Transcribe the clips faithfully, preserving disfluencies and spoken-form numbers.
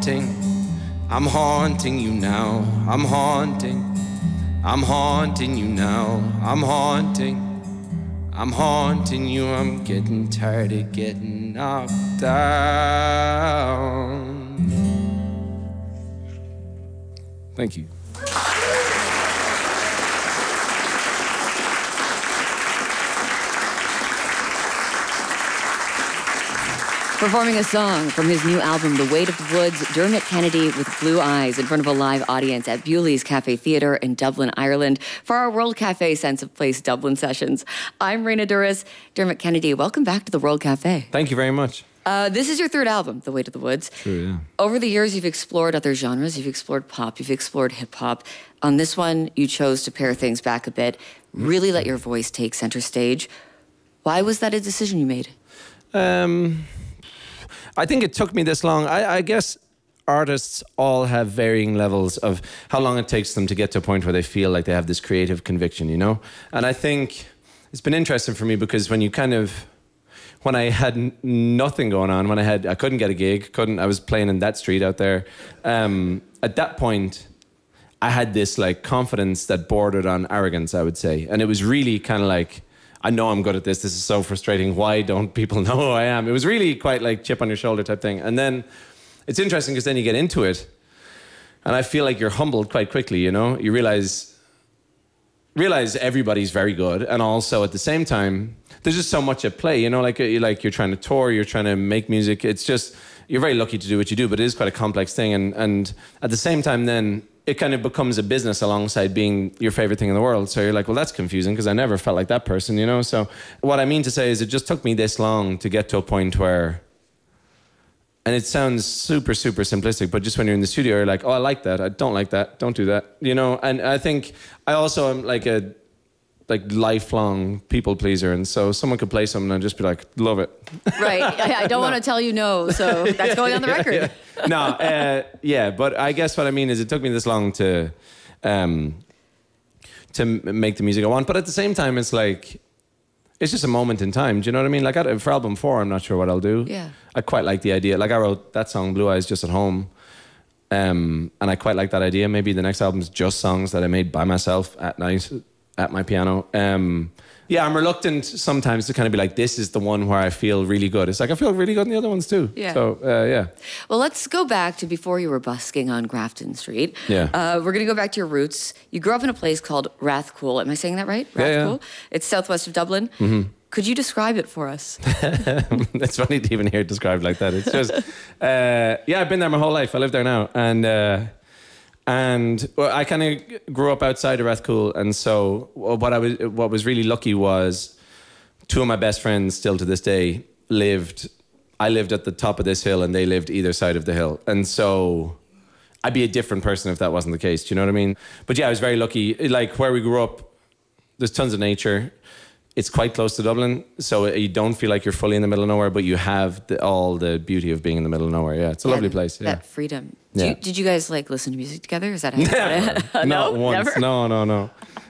haunting, I'm haunting you now. I'm haunting, I'm haunting you now. I'm haunting, I'm haunting you. I'm getting tired of getting knocked down. Thank you. Performing a song from his new album, The Weight of the Woods, Dermot Kennedy with Blue Eyes in front of a live audience at Bewley's Cafe Theatre in Dublin, Ireland for our World Cafe Sense of Place Dublin sessions. I'm Raina Douris. Dermot Kennedy, welcome back to the World Cafe. Thank you very much. Uh, this is your third album, The Weight of the Woods. True, yeah. Over the years, you've explored other genres. You've explored pop. You've explored hip-hop. On this one, you chose to pare things back a bit, really let your voice take center stage. Why was that a decision you made? Um... I think it took me this long. I, I guess artists all have varying levels of how long it takes them to get to a point where they feel like they have this creative conviction, you know? And I think it's been interesting for me because when you kind of, when I had n- nothing going on, when I had, I couldn't get a gig, couldn't, I was playing in that street out there. Um, at that point, I had this like confidence that bordered on arrogance, I would say. And it was really kind of like, I know I'm good at this. This is so frustrating. Why don't people know who I am? It was really quite like chip on your shoulder type thing. And then it's interesting because then you get into it and I feel like you're humbled quite quickly, you know? You realize realize everybody's very good. And also at the same time, there's just so much at play, you know? Like, you like you're trying to tour, you're trying to make music. It's just, you're very lucky to do what you do, but it is quite a complex thing. And, and at the same time then, it kind of becomes a business alongside being your favorite thing in the world. So you're like, well, that's confusing because I never felt like that person, you know? So what I mean to say is it just took me this long to get to a point where, and it sounds super, super simplistic, but just when you're in the studio, you're like, oh, I like that. I don't like that. Don't do that, you know? And I think I also am like a like lifelong people pleaser. And so someone could play something and I'd just be like, love it. Right. I, I don't no. want to tell you no. So that's going on the record. Yeah, yeah. No, uh, yeah. But I guess what I mean is it took me this long to, um, to make the music I want. But at the same time, it's like, it's just a moment in time. Do you know what I mean? Like I, for album four, I'm not sure what I'll do. Yeah. I quite like the idea. Like I wrote that song, Blue Eyes, just at home. Um, and I quite like that idea. Maybe the next album's just songs that I made by myself at night at my piano. Um, yeah, I'm reluctant sometimes to kind of be like, this is the one where I feel really good. It's like, I feel really good in the other ones too. Yeah. So, uh, yeah. Well, let's go back to before you were busking on Grafton Street. Yeah. Uh, we're going to go back to your roots. You grew up in a place called Rathcoole. Am I saying that right? Yeah, Rathcoole? yeah. It's southwest of Dublin. Mm-hmm. Could you describe it for us? It's funny to even hear it described like that. It's just, uh, yeah, I've been there my whole life. I live there now. And, uh, And well, I kind of grew up outside of Rathcoole, and so what I was what was really lucky was two of my best friends still to this day lived. I lived at the top of this hill, and they lived either side of the hill, and so I'd be a different person if that wasn't the case. Do you know what I mean? But yeah, I was very lucky. Like where we grew up, there's tons of nature. It's quite close to Dublin, so you don't feel like you're fully in the middle of nowhere, but you have the, all the beauty of being in the middle of nowhere. Yeah, it's a yeah, lovely place. Yeah. That freedom. Yeah. You, did you guys like listen to music together? Is that how you Never. uh, Not no? once. Never? No, no, no.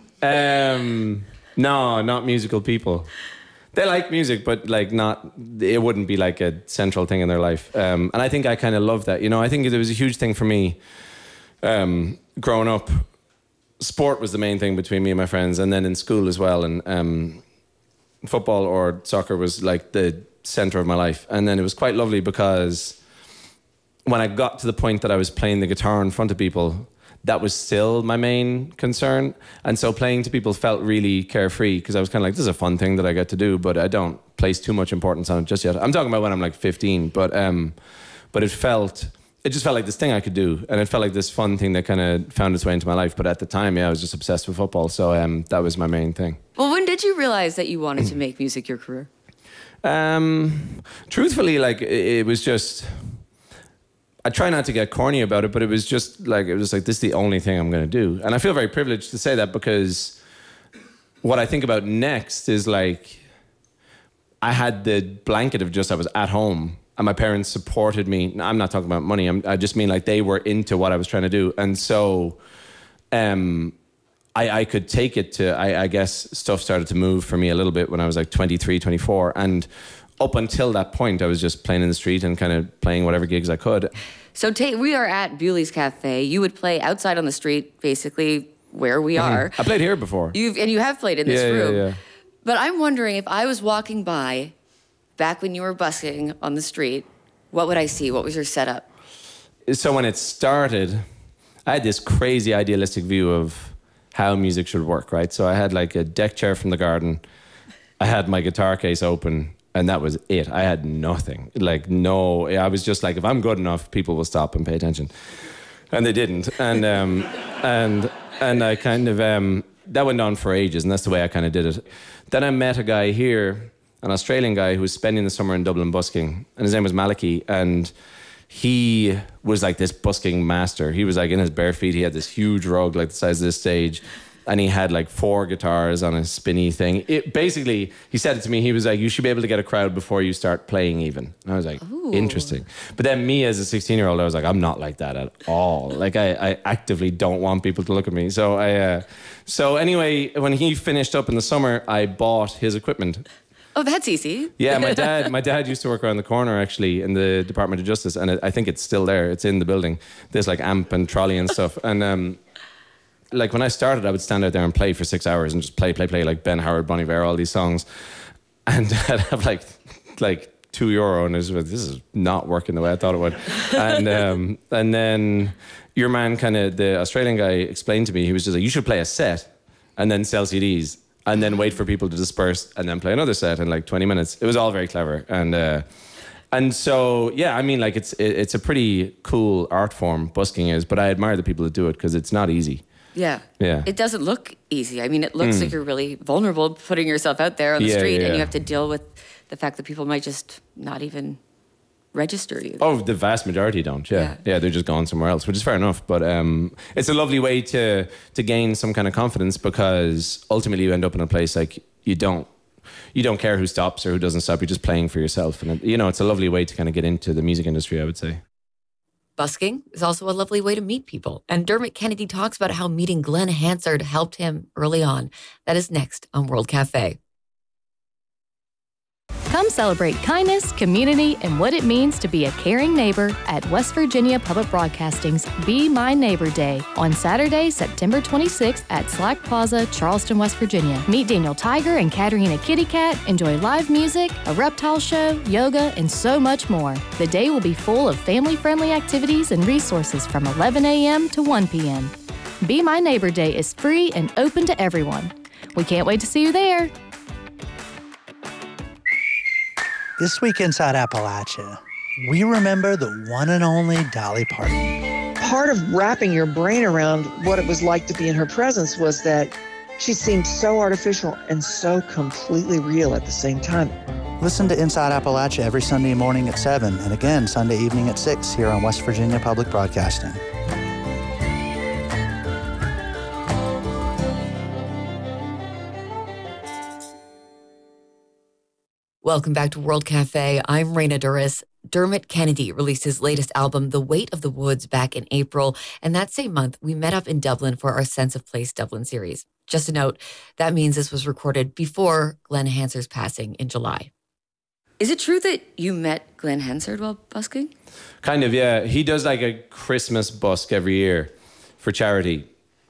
Um, no, not musical people. They like music, but like not. It wouldn't be like a central thing in their life. Um, and I think I kind of love that. You know, I think it was a huge thing for me um, growing up. Sport was the main thing between me and my friends, and then in school as well. And um, football or soccer was like the center of my life. And then it was quite lovely because when I got to the point that I was playing the guitar in front of people, that was still my main concern. And so playing to people felt really carefree because I was kind of like, this is a fun thing that I get to do, but I don't place too much importance on it just yet. I'm talking about when I'm like fifteen, but um, but it felt, it just felt like this thing I could do. And it felt like this fun thing that kind of found its way into my life. But at the time, yeah, I was just obsessed with football. So um, that was my main thing. Well, when did you realize that you wanted to make music your career? Um, truthfully, like it, it was just, I try not to get corny about it, but it was just like, it was like, this is the only thing I'm going to do. And I feel very privileged to say that because what I think about next is like, I had the blanket of just, I was at home and my parents supported me. I'm not talking about money. I'm, I just mean like they were into what I was trying to do. And so um, I, I could take it to, I, I guess stuff started to move for me a little bit when I was like twenty-three, twenty-four. And up until that point, I was just playing in the street and kind of playing whatever gigs I could. So ta- we are at Bewley's Cafe. You would play outside on the street, basically where we are. I played here before. You've and you have played in this yeah, room. Yeah, yeah. But I'm wondering if I was walking by back when you were busking on the street, what would I see? What was your setup? So when it started, I had this crazy idealistic view of how music should work, right? So I had like a deck chair from the garden. I had my guitar case open, and that was it. I had nothing. Like, no, I was just like, if I'm good enough, people will stop and pay attention. And they didn't. And um, and and I kind of, um, that went on for ages, and that's the way I kind of did it. Then I met a guy here, an Australian guy who was spending the summer in Dublin busking, and his name was Malachy, and he was like this busking master. He was like in his bare feet, he had this huge rug like the size of this stage, and he had like four guitars on a spinny thing. It, basically, he said it to me, he was like, you should be able to get a crowd before you start playing even. And I was like, Ooh. Interesting. But then me as a sixteen-year-old, I was like, I'm not like that at all. Like, I, I actively don't want people to look at me. So I, uh, so anyway, when he finished up in the summer, I bought his equipment. Oh, that's easy. Yeah, my dad my dad used to work around the corner, actually, in the Department of Justice, and I think it's still there. It's in the building. There's like amp and trolley and stuff. And um, like when I started, I would stand out there and play for six hours and just play, play, play, like Ben Howard, Bon Iver, all these songs. And I'd have like like two euro, and it was like, this is not working the way I thought it would. And um, and then your man, kind of the Australian guy, explained to me, he was just like, you should play a set and then sell C Ds. And then wait for people to disperse, and then play another set in like twenty minutes. It was all very clever, and uh, and so yeah, I mean, like it's it, it's a pretty cool art form, busking is. But I admire the people that do it because it's not easy. Yeah, yeah. It doesn't look easy. I mean, it looks mm. like you're really vulnerable putting yourself out there on the yeah, street, yeah. and you have to deal with the fact that people might just not even register you. Oh, the vast majority don't. Yeah, yeah, yeah they're just gone somewhere else, which is fair enough. But um, it's a lovely way to to gain some kind of confidence, because ultimately you end up in a place like you don't you don't care who stops or who doesn't stop. You're just playing for yourself, and it, you know, it's a lovely way to kind of get into the music industry, I would say. Busking is also a lovely way to meet people, and Dermot Kennedy talks about how meeting Glen Hansard helped him early on. That is next on World Cafe. Come celebrate kindness, community, and what it means to be a caring neighbor at West Virginia Public Broadcasting's Be My Neighbor Day on Saturday, September twenty-sixth at Slack Plaza, Charleston, West Virginia. Meet Daniel Tiger and Katerina Kitty Cat, enjoy live music, a reptile show, yoga, and so much more. The day will be full of family-friendly activities and resources from eleven a.m. to one p.m. Be My Neighbor Day is free and open to everyone. We can't wait to see you there. This week inside Appalachia, we remember the one and only Dolly Parton. Part of wrapping your brain around what it was like to be in her presence was that she seemed so artificial and so completely real at the same time. Listen to Inside Appalachia every Sunday morning at seven and again Sunday evening at six here on West Virginia Public Broadcasting. Welcome back to World Cafe. I'm Raina Duras. Dermot Kennedy released his latest album, The Weight of the Woods, back in April. And that same month, we met up in Dublin for our Sense of Place Dublin series. Just a note, that means this was recorded before Glen Hansard's passing in July. Is it true that you met Glen Hansard while busking? Kind of, yeah. He does like a Christmas busk every year for charity.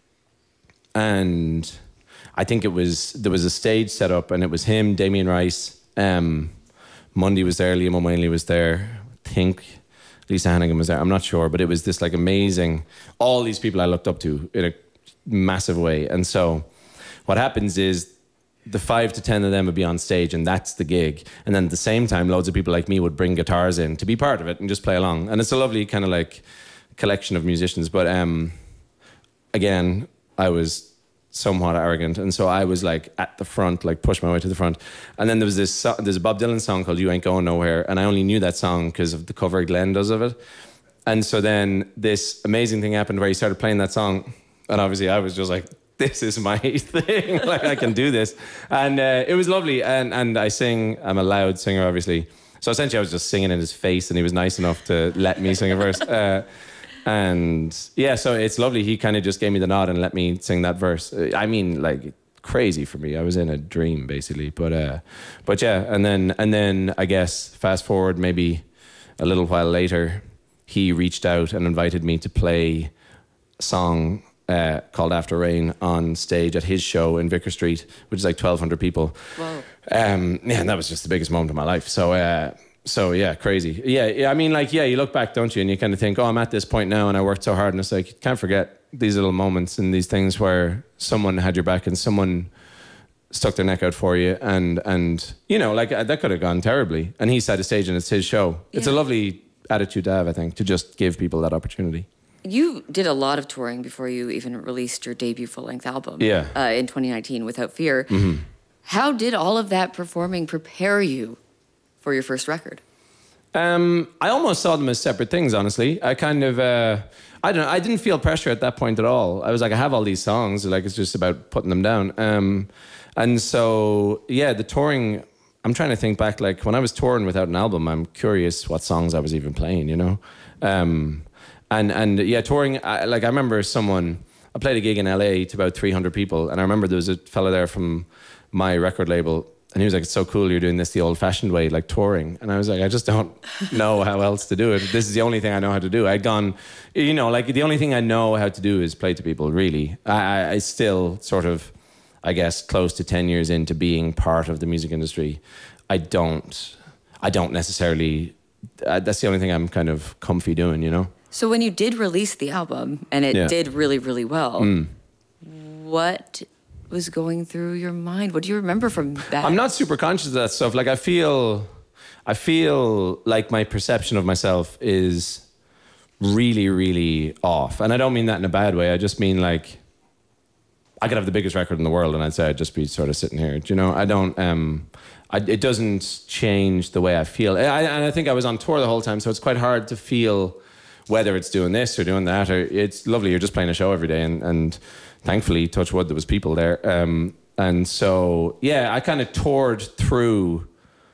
And I think it was, there was a stage set up, and it was him, Damien Rice, Um, Mundy was there, Liam O'Malley was there, I think Lisa Hannigan was there, I'm not sure, but it was this like amazing, all these people I looked up to in a massive way. And so what happens is the five to ten of them would be on stage, and that's the gig. And then at the same time, loads of people like me would bring guitars in to be part of it and just play along. And it's a lovely kind of like collection of musicians. But um, again, I was somewhat arrogant, and so I was like at the front, like push my way to the front. And then there was this so- there's a Bob Dylan song called You Ain't Going Nowhere, and I only knew that song because of the cover Glenn does of it. And so then this amazing thing happened where he started playing that song, and obviously I was just like, this is my thing, like I can do this. And uh, it was lovely. And and I sing, I'm a loud singer obviously, so essentially I was just singing in his face, and he was nice enough to let me sing a verse. uh, And yeah, so it's lovely. He kind of just gave me the nod and let me sing that verse. I mean, like crazy for me. I was in a dream basically. But uh, but yeah, and then and then I guess fast forward maybe a little while later, he reached out and invited me to play a song uh, called After Rain on stage at his show in Vicar Street, which is like twelve hundred people. Whoa. Um, yeah, and that was just the biggest moment of my life. So, uh, so yeah, crazy. Yeah, yeah, I mean, like, yeah, you look back, don't you? And you kind of think, oh, I'm at this point now and I worked so hard. And it's like, you can't forget these little moments and these things where someone had your back and someone stuck their neck out for you. And, and you know, like, uh, that could have gone terribly. And he set a stage and it's his show. Yeah. It's a lovely attitude to have, I think, to just give people that opportunity. You did a lot of touring before you even released your debut full-length album. Yeah. Uh, in twenty nineteen, Without Fear. Mm-hmm. How did all of that performing prepare you for your first record? Um, I almost saw them as separate things, honestly. I kind of, uh, I don't know, I didn't feel pressure at that point at all. I was like, I have all these songs, like it's just about putting them down. Um, and so, yeah, the touring, I'm trying to think back, like when I was touring without an album, I'm curious what songs I was even playing, you know? Um, and, and yeah, touring, I, like I remember someone, I played a gig in L A to about three hundred people, and I remember there was a fella there from my record label, and he was like, it's so cool you're doing this the old-fashioned way, like touring. And I was like, I just don't know how else to do it. This is the only thing I know how to do. I'd gone, you know, like the only thing I know how to do is play to people, really. I, I still sort of, I guess, close to ten years into being part of the music industry. I don't, I don't necessarily, uh, that's the only thing I'm kind of comfy doing, you know? So when you did release the album, and it Yeah. did really, really well, Mm. what was going through your mind? What do you remember from that? I'm not super conscious of that stuff. Like I feel, I feel like my perception of myself is really, really off. And I don't mean that in a bad way. I just mean like, I could have the biggest record in the world and I'd say I'd just be sort of sitting here. Do you know, I don't, um, I, it doesn't change the way I feel. I, and I think I was on tour the whole time, so it's quite hard to feel whether it's doing this or doing that, or it's lovely. You're just playing a show every day, and, and thankfully, touch wood, there was people there. Um, and so, yeah, I kind of toured through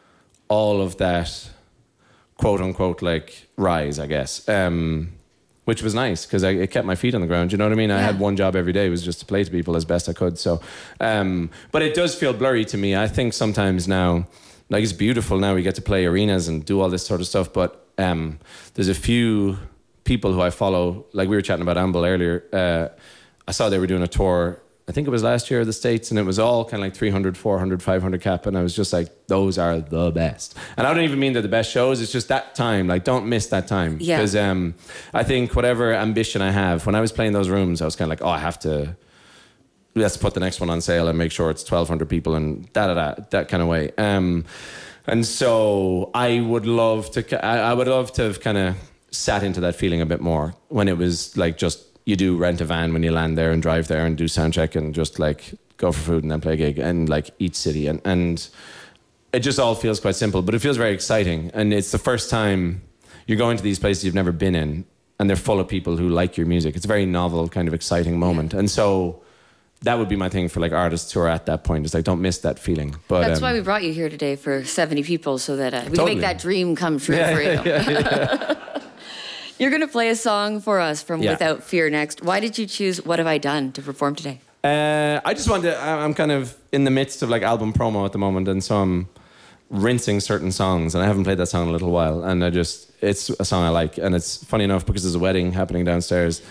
all of that, quote unquote, like rise, I guess, um, which was nice because it kept my feet on the ground. You know what I mean? I Yeah. had one job every day, was just to play to people as best I could. So, um, but it does feel blurry to me. I think sometimes now, like it's beautiful now, we get to play arenas and do all this sort of stuff, but um, there's a few people who I follow, like we were chatting about Amble earlier. Uh, I saw they were doing a tour, I think it was last year of the States, and it was all kind of like three hundred, four hundred, five hundred cap, and I was just like, those are the best. And I don't even mean they're the best shows, it's just that time, like don't miss that time. Yeah. Because um, I think whatever ambition I have, when I was playing those rooms, I was kind of like, oh, I have to, let's put the next one on sale and make sure it's twelve hundred people and da-da-da, that kind of way. Um, and so I would love to, I, I would love to have kind of sat into that feeling a bit more when it was like just you do rent a van when you land there and drive there and do sound check and just like go for food and then play a gig and like each city and, and it just all feels quite simple, but it feels very exciting. And it's the first time you're going to these places you've never been in and they're full of people who like your music. It's a very novel, kind of exciting moment. And so that would be my thing for like artists who are at that point. It's like, don't miss that feeling. But That's um, why we brought you here today for seventy people, so that uh, we can Totally. make that dream come true yeah, for you. yeah, yeah. You're going to play a song for us from Yeah. Without Fear next. Why did you choose What Have I Done to perform today? Uh, I just wanted to, I- I'm kind of in the midst of like album promo at the moment, and so I'm rinsing certain songs, and I haven't played that song in a little while, and I just, it's a song I like, and it's funny enough because there's a wedding happening downstairs,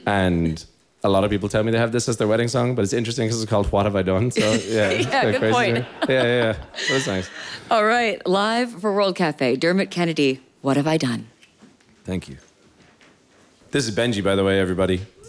and a lot of people tell me they have this as their wedding song, but it's interesting because it's called What Have I Done? So yeah, it's Yeah, quite good crazy point. to me. Yeah, yeah, yeah. That's nice. All right, live for World Cafe, Dermot Kennedy, What Have I Done? Thank you. This is Benji, by the way, everybody.